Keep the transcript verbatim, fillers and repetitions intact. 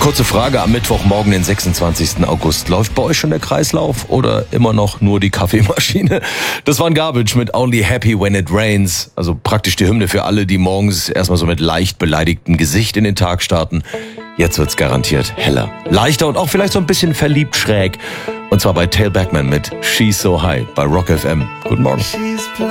Kurze Frage am Mittwochmorgen, den sechsundzwanzigsten August. Läuft bei euch schon der Kreislauf oder immer noch nur die Kaffeemaschine? Das war ein Garbage mit Only Happy When It Rains. Also praktisch die Hymne für alle, die morgens erstmal so mit leicht beleidigtem Gesicht in den Tag starten. Jetzt wird's garantiert heller, leichter und auch vielleicht so ein bisschen verliebt schräg. Und zwar bei Tail Backman mit She's So High bei Rock F M. Guten Morgen.